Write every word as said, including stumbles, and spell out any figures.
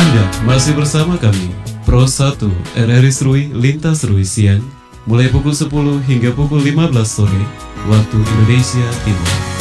Anda masih bersama kami, Pro satu R R I Serui Lintas Serui Siang, mulai pukul sepuluh hingga pukul lima belas sore, waktu Indonesia Timur.